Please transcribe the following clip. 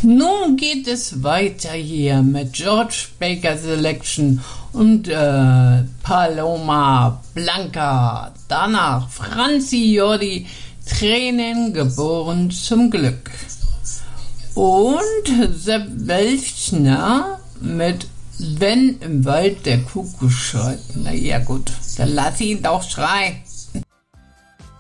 Nun geht es weiter hier mit George Baker Selection und Paloma Blanca. Danach Franzi Jordi, Tränen geboren zum Glück. Und Sepp Welchner mit Wenn im Wald der Kuckuck schreit. Na ja gut, dann lass ihn doch schreien.